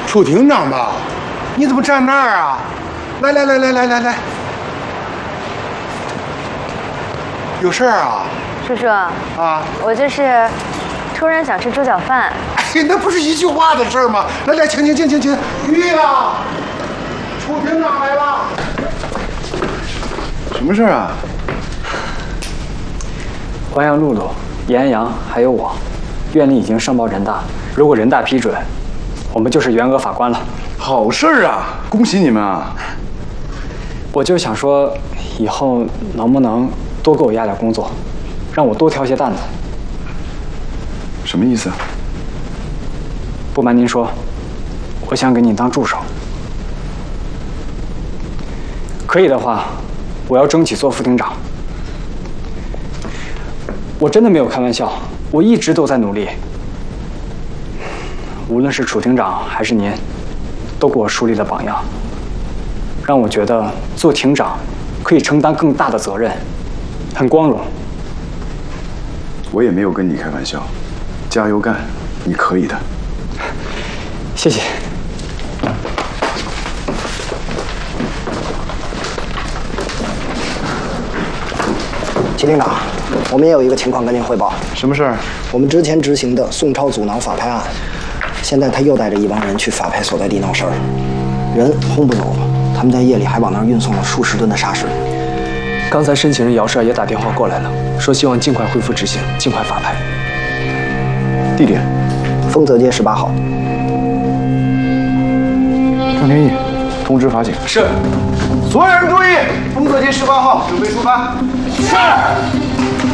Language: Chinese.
楚厅长吧？你怎么站那儿啊？来，有事儿啊？ 叔叔啊， 我这是突然想吃猪脚饭。 哎，那不是一句话的事儿吗？来，请，玉啊，楚厅长来了。 什么事儿啊？ 黄阳、露露、严阳还有我，院里已经上报人大，如果人大批准，我们就是原额法官了。 好事儿啊！恭喜你们啊！ 我就想说，以后能不能多给我压点工作，让我多挑些担子。 什么意思？ 不瞒您说，我想给你当助手。可以的话，我要争取做副厅长。我真的没有开玩笑，我一直都在努力。无论是楚厅长还是您，都给我树立了榜样，让我觉得做厅长可以承担更大的责任，很光荣。 我也没有跟你开玩笑，加油干，你可以的。 谢谢。 齐厅长，我们也有一个情况跟您汇报。 什么事儿？ 我们之前执行的宋超阻挠法拍案，现在他又带着一帮人去法拍所在地闹事儿，人轰不走，他们在夜里还往那儿运送了数十吨的砂石。 刚才申请人姚氏也打电话过来了，说希望尽快恢复执行，尽快法拍。 地点？ 丰泽街18号。 张天翼，通知法警。 是。所有人注意，丰泽街18号，准备出发。是。